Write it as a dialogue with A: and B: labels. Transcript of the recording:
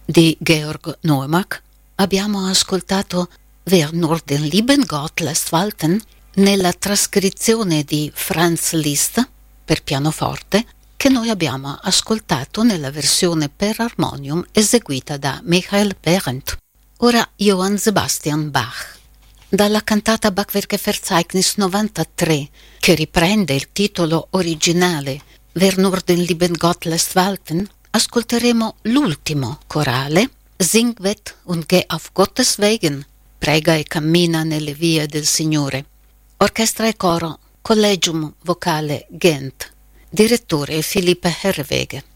A: di Georg Neumark, abbiamo ascoltato Wer nur den lieben Gott lässt walten nella trascrizione di Franz Liszt per pianoforte, che noi abbiamo ascoltato nella versione per armonium eseguita da Michael Behrendt. Ora Johann Sebastian Bach. Dalla cantata Bachwerke-Verzeichnis 93, che riprende il titolo originale Wer nur den lieben Gott lässt walten, ascolteremo l'ultimo corale Sing wet und geh auf Gottes Wegen, prega e cammina nelle vie del Signore. Orchestra e coro Collegium Vocale Ghent, direttore Philippe Herreweghe.